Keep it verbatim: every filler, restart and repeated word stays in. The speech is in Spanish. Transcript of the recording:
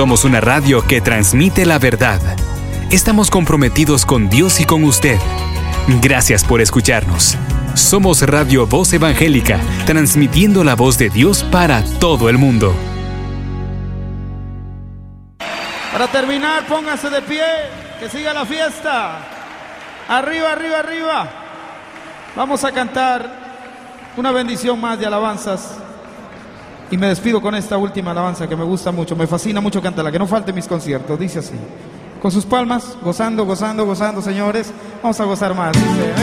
Somos una radio que transmite la verdad. Estamos comprometidos con Dios y con usted. Gracias por escucharnos. Somos Radio Voz Evangélica, transmitiendo la voz de Dios para todo el mundo. Para terminar, pónganse de pie, que siga la fiesta. Arriba, arriba, arriba. Vamos a cantar una bendición más de alabanzas. Y me despido con esta última alabanza que me gusta mucho, me fascina mucho cantarla, que no falte en mis conciertos. Dice así, con sus palmas, gozando, gozando, gozando, señores. Vamos a gozar más, dice.